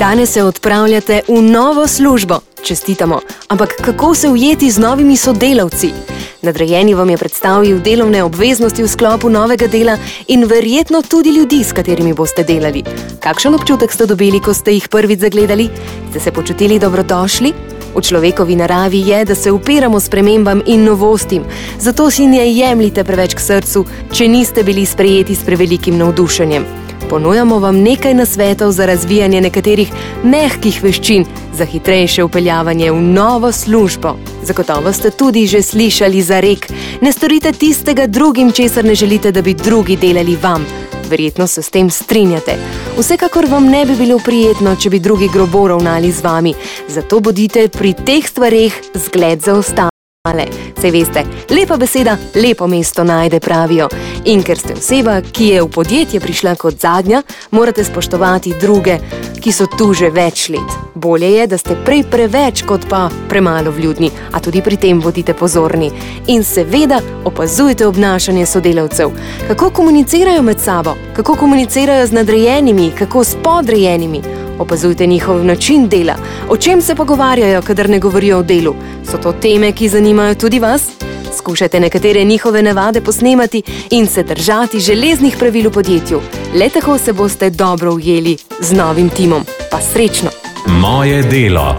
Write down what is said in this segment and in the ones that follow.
Danes se odpravljate v novo službo. Čestitamo. Ampak kako se ujeti z novimi sodelavci? Nadrejeni vam je predstavil delovne obveznosti v sklopu novega dela in verjetno tudi ljudi, s katerimi boste delali. Kakšen občutek ste dobili, ko ste jih prvič zagledali? Ste se počutili dobrodošli? V človekovi naravi je, da se upiramo spremembam in novostim, zato si ne jemljite preveč k srcu, če niste bili sprejeti s prevelikim navdušenjem. Ponujamo vam nekaj nasvetov za razvijanje nekaterih mehkih veščin za hitrejše vpeljavanje v novo službo. Zagotovo ste tudi že slišali za rek: ne storite tistega drugim, česar ne želite, da bi drugi delali vam. Verjetno se s tem strinjate. Vsekakor vam ne bi bilo prijetno, če bi drugi grobo ravnali z vami. Zato bodite pri teh stvareh zgled za ostale. Saj veste, lepa beseda lepo mesto najde, pravijo. In ker ste oseba, ki je v podjetje prišla kot zadnja, morate spoštovati druge, ki so tu že več let. Bolje je, da ste prej preveč kot pa premalo vljudni, a tudi pri tem bodite pozorni. In seveda opazujte obnašanje sodelavcev. Kako komunicirajo med sabo, kako komunicirajo z nadrejenimi, kako s podrejenimi. Opazujte njihov način dela, o čem se pogovarjajo, kadar ne govorijo o delu. So to teme, ki zanimajo tudi vas? Skušajte nekatere njihove navade posnemati in se držati železnih pravil v podjetju. Le tako se boste dobro ujeli z novim timom. Pa srečno! Moje delo.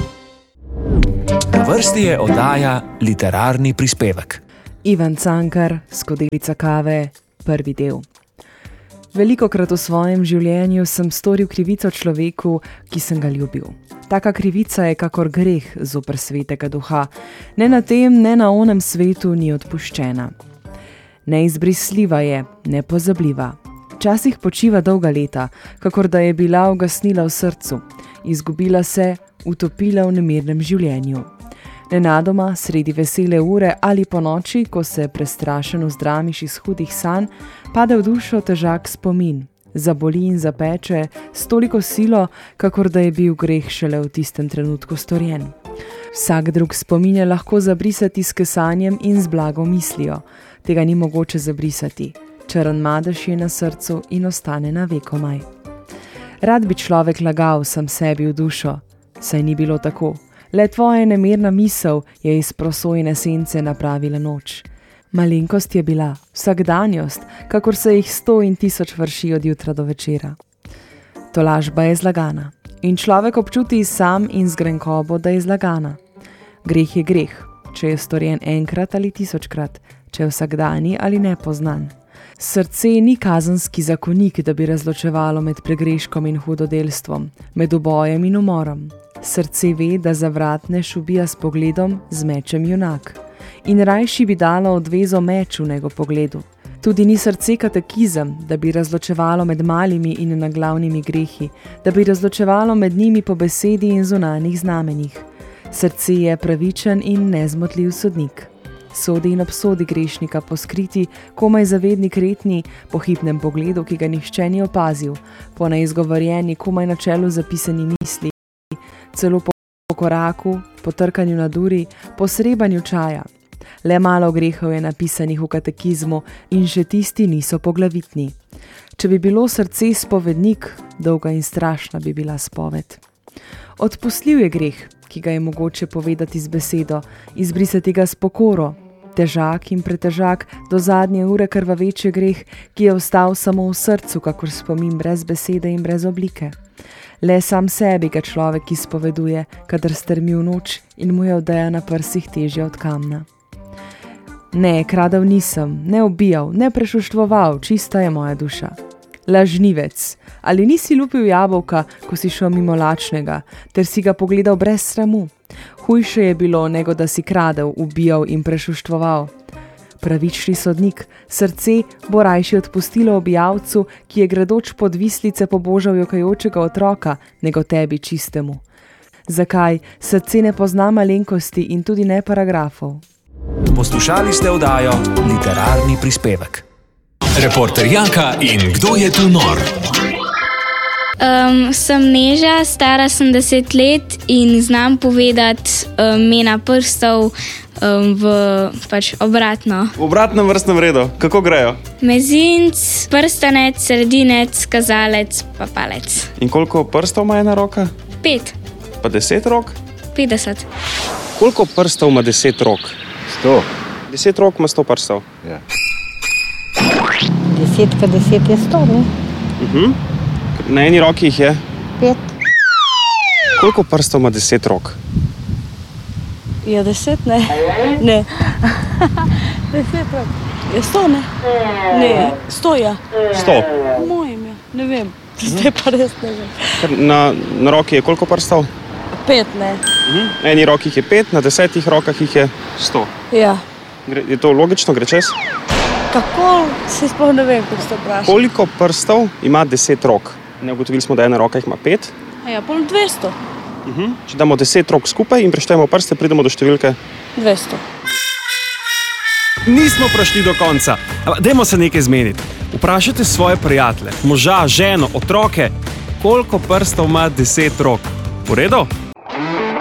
Na vrsti je oddaja Literarni prispevek. Ivan Cankar, Skodelica kave, prvi del. Velikokrat v svojem življenju sem storil krivico človeku, ki sem ga ljubil. Taka krivica je kakor greh zoper svetega duha. Ne na tem, ne na onem svetu ni odpuščena. Neizbrisljiva je, nepozabljiva. Včasih počiva dolga leta, kakor da je bila ugasnila v srcu. Izgubila se, utopila v nemirnem življenju. Nenadoma, sredi vesele ure ali po noči, ko se prestrašen vzdramiš iz hudih sanj, pade v dušo težak spomin. Zaboli in zapeče s toliko silo, kakor da je bil greh šele v tistem trenutku storjen. Vsak drug spomin je lahko zabrisati s kesanjem in z blago mislijo. Tega ni mogoče zabrisati. Črn madež je na srcu in ostane na vekomaj. Rad bi človek lagal sam sebi v dušo, saj ni bilo tako. Le tvoja nemirna misel je iz prosojne sence napravila noč. Malenkost je bila, vsakdanjost, kakor se jih 100 in 1000 vrši od jutra do večera. Tolažba je zlagana in človek občuti sam in z grenkobo, da je zlagana. Greh je greh, če je storjen enkrat ali 1000krat, če je vsakdani ali nepoznan. Srce ni kazenski zakonik, da bi razločevalo med pregreškom in hudodelstvom, med ubojem in umorom. Srce ve, da zavratneš ubija s pogledom, z mečem junak. In rajši bi dalo odvezo meču nego pogledu. Tudi ni srce katekizem, da bi razločevalo med malimi in naglavnimi grehi, da bi razločevalo med njimi po besedi in zunanjih znamenjih. Srce je pravičen in nezmotljiv sodnik. Sodi in obsodi grešnika po skriti, komaj zavedni kretni, po hipnem pogledu, ki ga nihče ni opazil, po neizgovorjeni, komaj na čelu zapisani misli, celo po koraku, po trkanju na duri, po srebanju čaja. Le malo grehov je napisanih v katekizmu in še tisti niso poglavitni. Če bi bilo srce spovednik, dolga in strašna bi bila spoved. Odpustljiv je greh, ki ga je mogoče povedati z besedo, izbrisati ga s pokoro. Težak in pretežak, do zadnje ure krvaveč je greh, ki je ostal samo v srcu, kakor spomin brez besede in brez oblike. Le sam sebi ga človek izpoveduje, kadar strmi v noč in mu je odeja na prsih težja od kamna. Ne, kradel nisem, ne ubijal, ne prešuštvoval, čista je moja duša. Lažnivec, ali nisi lupil jabolka, ko si šel mimo lačnega, ter si ga pogledal brez sramu? Hujše je bilo, nego da si kradel, ubijal in prešuštvoval. Pravični sodnik, srce bo rajši odpustilo objavcu, ki je gredoč pod vislice pobožal jokajočega otroka, nego tebi čistemu. Zakaj? Srce ne pozna malenkosti in tudi ne paragrafov. Poslušali ste oddajo Literarni prispevek. Reporter Janka in Kdo je tu nor? Sem Neža, stara sem 10 let in znam povedati imena prstov, obratno. V obratnem vrstnem redu. Kako grejo? Mezinec, prstanec, sredinec, kazalec pa palec. In koliko prstov ima ena roka? 5, Pa 10 rok? 50. Koliko prstov ima 10 rok? 100. 10 rok ima 100 prstov. Ja. 10 krat 10 je 100, ne? Na eni roki jih je. 5. Koliko prstov ima 10 rok? Je 10, ne? Ne. 10 rok. Je 100, ne? Ne, 100 je. 100. Mojem je, ne vem. Zdaj pa res ne vem. Ker na roki je koliko prstov? 5, ne? Na eni roki jih je 5, na 10 rokah jih je 100. Ja. Je to logično, gre čez? Kako se sploh ne vem, kako ste vprašali? Koliko prstov ima 10 rok? Ne, ugotovili smo, da ena roka jih ima 5. Ja, pol 200. Če damo 10 rok skupaj in preštejemo prste, pridemo do številke 200. Nismo prišli do konca, ampak dajmo se nekaj zmeniti. Vprašajte svoje prijatelje, moža, ženo, otroke, koliko prstov ima 10 rok. V redu?